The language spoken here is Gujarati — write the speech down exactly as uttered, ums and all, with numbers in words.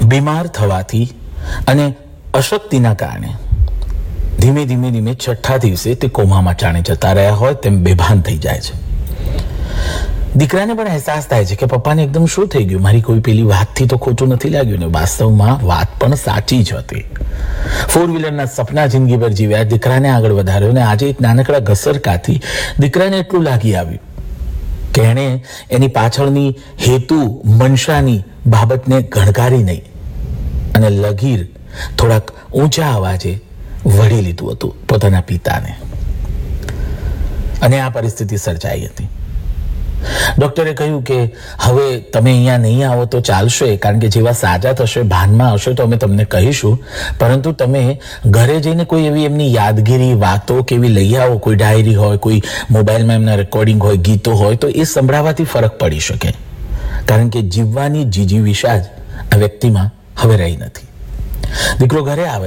બીમાર થવાથી અને અશક્તિના કારણે ધીમે ધીમે ધીમે છઠ્ઠા દિવસે તે કોમામાં જાણે જતા રહ્યા હોય તેમ બેભાન થઈ જાય છે. દીકરાને પણ અહેસાસ થાય છે કે પપ્પાને એકદમ શું થઈ ગયું, મારી કોઈ પેલી વાતથી તો ખોટું નથી લાગ્યું ને. વાસ્તવમાં વાત પણ સાચી જ હતી. ફોર વ્હીલરના સપના જિંદગીભર જીવ્યા, દીકરાને આગળ વધાર્યો ને આજે એક નાનકડા ઘસરકાથી દીકરાને એટલું લાગી આવ્યું કે એણે એની પાછળની હેતુ મનસાની બાબતને ગણકારી નહીં અને લગીર થોડાક ઊંચા અવાજે વળી લીધું હતું પોતાના પિતાને, અને આ પરિસ્થિતિ સર્જાઈ હતી. ડોક્ટરે કહ્યું કે હવે તમે અહીંયા નહીં આવો તો ચાલશે, કારણ કે જેવા સાજા થશે, ભાનમાં હશે તો અમે તમને કહીશું, પરંતુ તમે ઘરે જઈને કોઈ એવી એમની યાદગીરી વાતો કે એવી લઈ આવો, કોઈ ડાયરી હોય, કોઈ મોબાઈલમાં એમના રેકોર્ડિંગ હોય, ગીતો હોય, તો એ સંભળાવવાથી ફરક પડી શકે, કારણ કે જીવવાની જીજીવિષા જ આ વ્યક્તિમાં હવે રહી નથી. દીકરો ઘરે આવે